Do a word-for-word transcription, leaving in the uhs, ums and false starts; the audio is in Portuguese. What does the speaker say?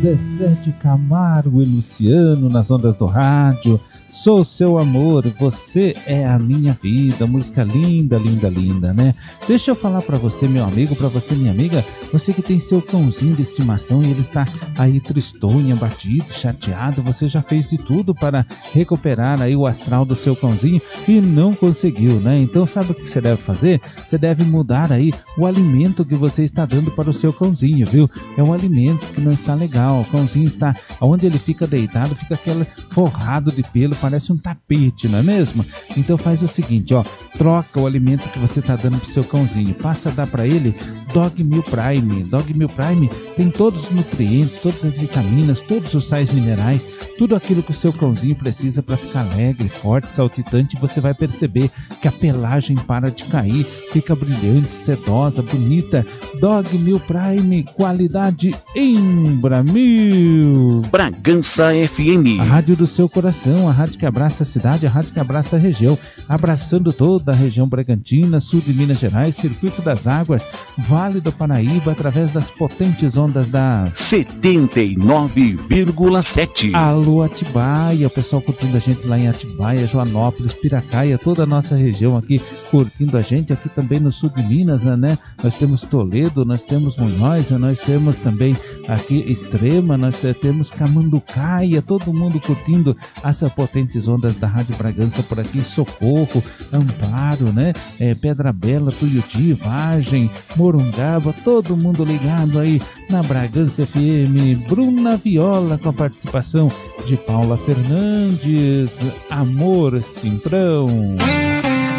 Zezé de Camargo e Luciano nas ondas do rádio. Sou seu amor, você é a minha vida. Música linda, linda, linda, né? Deixa eu falar pra você, meu amigo, pra você, minha amiga, você que tem seu cãozinho de estimação e ele está aí tristonho, abatido, chateado, você já fez de tudo para recuperar aí o astral do seu cãozinho e não conseguiu, né? Então sabe o que você deve fazer? Você deve mudar aí o alimento que você está dando para o seu cãozinho, viu? É um alimento que não está legal. O cãozinho está, onde ele fica deitado, fica aquele forrado de pelo, parece um tapete, não é mesmo? Então faz o seguinte, ó, troca o alimento que você está dando pro seu cãozinho, passa a dar para ele Dog Meal Prime. Dog Meal Prime tem todos os nutrientes, todas as vitaminas, todos os sais minerais, tudo aquilo que o seu cãozinho precisa para ficar alegre, forte, saltitante. Você vai perceber que a pelagem para de cair, fica brilhante, sedosa, bonita. Dog Meal Prime, qualidade em Bramil. Bragança F M. A rádio do seu coração, a rádio que abraça a cidade, a rádio que abraça a região, abraçando toda a região Bragantina, sul de Minas Gerais, Circuito das Águas, Vale do Paraíba, através das potentes ondas da setenta e nove vírgula sete. Alô Atibaia, o pessoal curtindo a gente lá em Atibaia, Joanópolis, Piracaia, toda a nossa região aqui curtindo a gente, aqui também no sul de Minas, né? Nós temos Toledo, nós temos Munhoz, nós temos também aqui Extrema, nós temos Camanducaia, todo mundo curtindo essa potentes ondas da Rádio Bragança por aqui, Socorro, Amparo, né? É, Pedra Bela, Tuiuti, Vargem, Morungaba, todo mundo ligado aí na Bragança F M. Bruna Viola com a participação de Paula Fernandes, Amor Simprão.